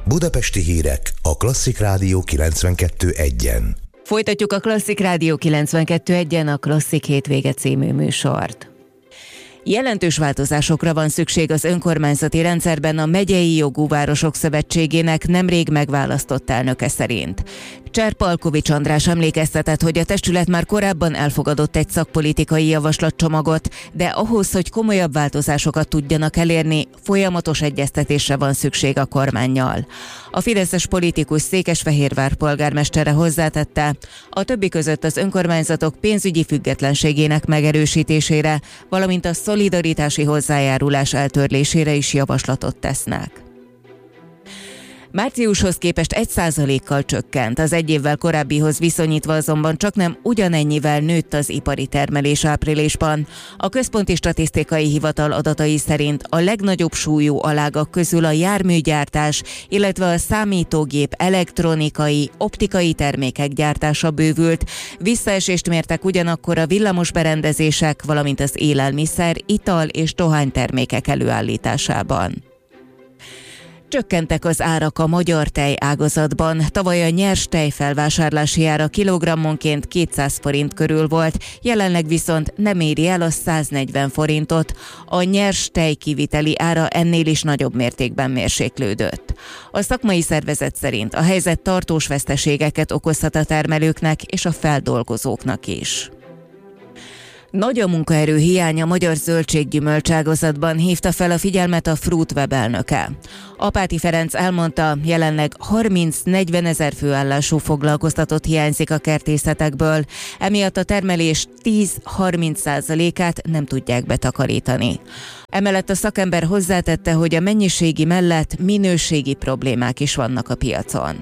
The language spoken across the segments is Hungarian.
Budapesti hírek a Klasszik Rádió 92.1-en. Folytatjuk a Klasszik Rádió 92.1-en a Klasszik hétvége című műsort. Jelentős változásokra van szükség az önkormányzati rendszerben a Megyei Jogú Városok Szövetségének nemrég megválasztott elnöke szerint. Cserpalkovics András emlékeztetett, hogy a testület már korábban elfogadott egy szakpolitikai javaslatcsomagot, de ahhoz, hogy komolyabb változásokat tudjanak elérni, folyamatos egyeztetésre van szükség a kormánnyal. A fideszes politikus Székesfehérvár polgármestere hozzátette, a többi között az önkormányzatok pénzügyi függetlenségének megerősítésére, valamint a szolidaritási hozzájárulás eltörlésére is javaslatot tesznek. Márciushoz képest 1%-kal csökkent, az egy évvel korábbihoz viszonyítva azonban csaknem ugyanennyivel nőtt az ipari termelés áprilisban. A Központi Statisztikai Hivatal adatai szerint a legnagyobb súlyú alágak közül a járműgyártás, illetve a számítógép, elektronikai, optikai termékek gyártása bővült. Visszaesést mértek ugyanakkor a villamosberendezések, valamint az élelmiszer, ital és dohánytermékek előállításában. Csökkentek az árak a magyar tej ágazatban. Tavaly a nyers tej felvásárlási ára kilogrammonként 200 forint körül volt, jelenleg viszont nem éri el a 140 forintot. A nyers tej kiviteli ára ennél is nagyobb mértékben mérséklődött. A szakmai szervezet szerint a helyzet tartós veszteségeket okozhat a termelőknek és a feldolgozóknak is. Nagy a munkaerő hiánya a magyar zöldséggyümölcs ágazatban, hívta fel a figyelmet a Fruitweb elnöke. Apáti Ferenc elmondta, jelenleg 30-40 ezer főállású foglalkoztatott hiányzik a kertészetekből, emiatt a termelés 10-30%-át nem tudják betakarítani. Emellett a szakember hozzátette, hogy a mennyiségi mellett minőségi problémák is vannak a piacon.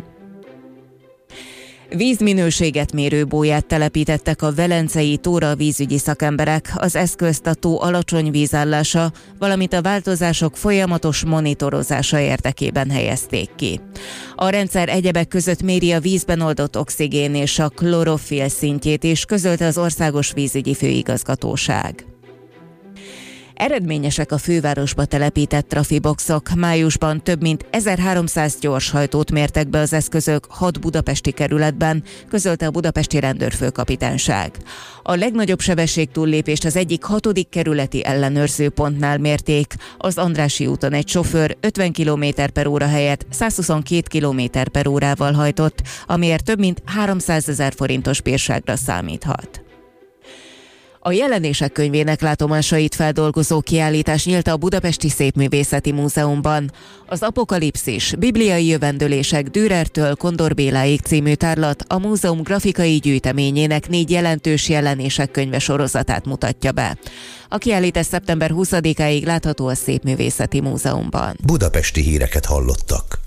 Vízminőséget mérő bóját telepítettek a velencei Tóra vízügyi szakemberek, az eszközt a tó alacsony vízállása, valamint a változások folyamatos monitorozása érdekében helyezték ki. A rendszer egyebek között méri a vízben oldott oxigén és a klorofil szintjét is, közölte az Országos Vízügyi Főigazgatóság. Eredményesek a fővárosba telepített trafiboxok. Májusban több mint 1300 gyorshajtót mértek be az eszközök 6 budapesti kerületben, közölte a budapesti rendőrfőkapitányság. A legnagyobb sebességtúllépést az egyik 6. kerületi ellenőrzőpontnál mérték. Az Andrássy úton egy sofőr 50 km/h helyett 122 km/h hajtott, amiért több mint 300 000 forintos bírságra számíthat. A jelenések könyvének látomásait feldolgozó kiállítás nyílt a Budapesti Szépművészeti Múzeumban. Az Apokalipszis, bibliai jövendőlések Dürertől Kondor Béláig című tárlat a múzeum grafikai gyűjteményének 4 jelentős jelenések könyve sorozatát mutatja be. A kiállítás szeptember 20-áig látható a Szépművészeti Múzeumban. Budapesti híreket hallottak.